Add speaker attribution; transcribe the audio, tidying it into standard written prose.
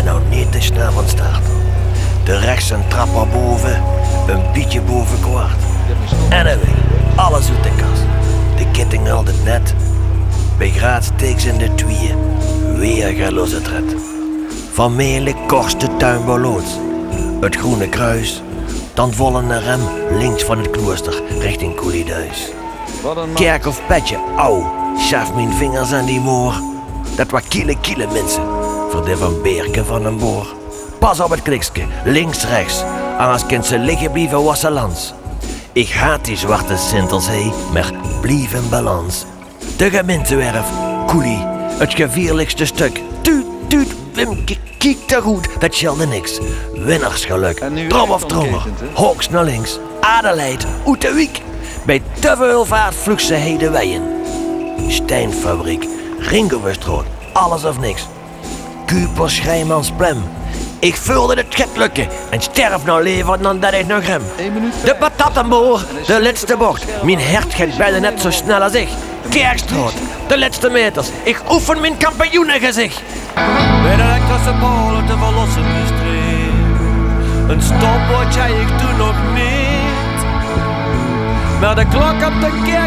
Speaker 1: En nou niet te snel van start. De rechts een trap naar boven, een beetje boven kwart. En een weg, alles uit de kast. De ketting altijd net. Bij graad steeks in de tweeën, weer gaat los het red. Van Mele kortste tuinbouwloods. Het Groene Kruis, dan vollende rem links van het klooster richting Koelieduis. Kerk of Petje, au, schaf mijn vingers aan die moor. Dat was kiele mensen, voor de van Beerke van een boor. Pas op het klikske, links, rechts, anders kunt ze liggen blijven wassen lans. Ik haat die zwarte Sintelzee, maar blijf in balans. De gemeentewerf, Koelie, het gevierlijkste stuk. Tuut, Wim, kijk te goed, dat schelde niks. Winnersgeluk, trom of trommer, hoks naar links. Adelheid, uit de wiek. Bij te veel vaart vloeg ze heden weien. Stijnfabriek, Ringowerstroot, alles of niks. Kuper, Schrijmans, Plem. Ik voelde het gaat lukken en sterf nou leven dan dat ik nog rem. De patattenboer, de laatste bocht. Mijn hart gaat bijna net zo snel als ik. Kerkstroot, de laatste meters. Ik oefen mijn kampioenengezicht.
Speaker 2: Met elektrische polen te verlossen gestreeld. Een stopwatch had ik toen nog niet. Maar de klok op de